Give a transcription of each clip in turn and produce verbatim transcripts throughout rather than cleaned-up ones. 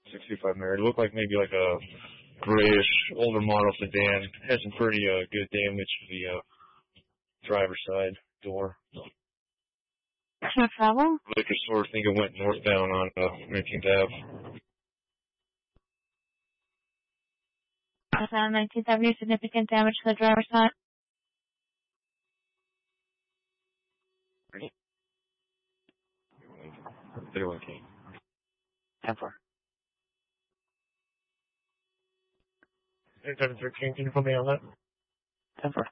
sixty-five Mary. It looked like maybe like a grayish, older model sedan. Had some pretty uh, good damage to the uh, driver's side door. No problem. Liquor store, I think it went northbound on uh, nineteenth Avenue. On nineteenth Avenue, significant damage to the driver's side. thirty-one King. ten four. seven thirteen, can you put me on that? ten four.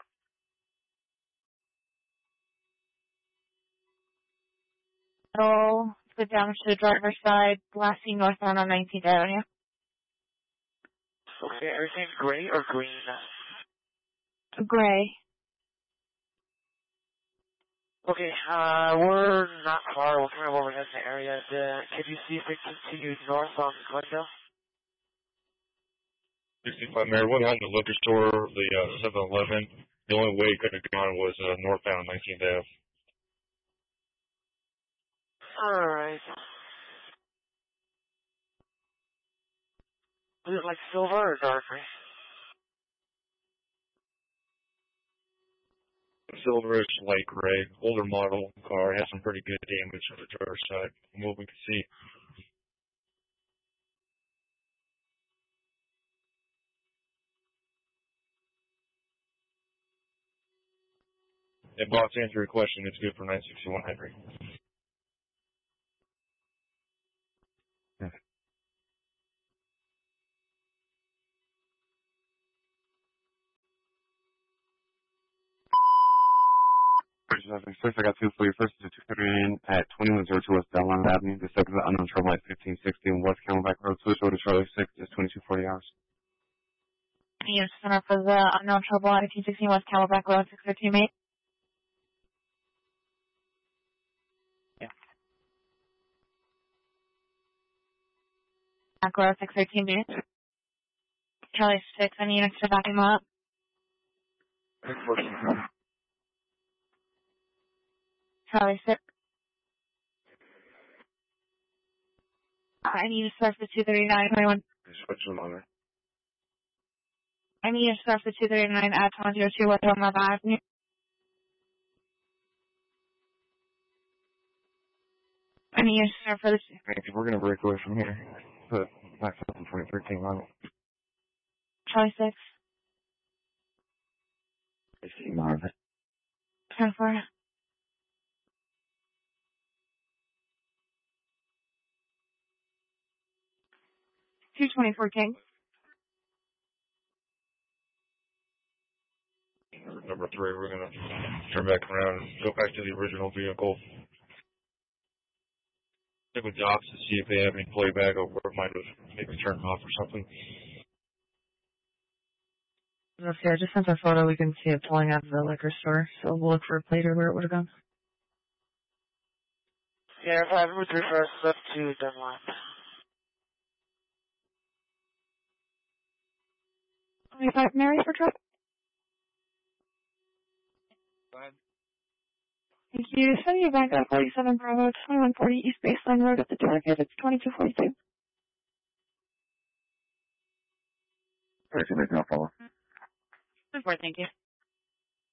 Oh, good damage to the driver's side, last seen northbound on nineteenth Avenue. Okay, everything's gray or green? Gray. Okay, uh, we're not far. We're kind of over in the area. Uh, can you see if it continues north on Glendale? sixty-five Mary. What happened to the liquor store, the uh, seven eleven? The only way it could have gone was uh, northbound on nineteenth Avenue. Alright. Is it like silver or dark gray? Silverish, light gray, older model car. Has some pretty good damage on the driver's side, from what we can see. And boss, to answer your question, it's good for nine sixty-one Henry. First, I got two for you. First is a two thirty-nine at twenty-one oh two West Delaware Avenue. The second is unknown trouble at fifteen sixty West Camelback Road. Switch over to Charlie six, just twenty-two forty hours. Yes, center for the unknown trouble at eighteen sixteen West Camelback Road, six thirteen, mate. Yeah. Back road, six thirteen, mate. Charlie six, any units to back him up? Charlie six. I need to start for two thirty-nine, twenty-one. Switch them on there. I need to start for two thirty-nine at twenty oh two West Delaware Avenue. I need to start for this. We're going to break away from here. Put back up in twenty thirteen on it. Charlie six. I see Marvin. ten four. two twenty-four King. Number three, we're going to turn back around and go back to the original vehicle. Check with Docs to see if they have any playback or where it might have maybe turned off or something. Okay, I just sent a photo. We can see it pulling out of the liquor store, so we'll look for a plate or where it would have gone. Yeah, if I would reverse left to Dunlap. twenty-five Mary for truck. Go ahead. Thank you. Send you back up forty-seven Bravo, twenty-one forty East Baseline Road at the target. It's twenty-two forty-two. Alright, so there's no follow. Thank you.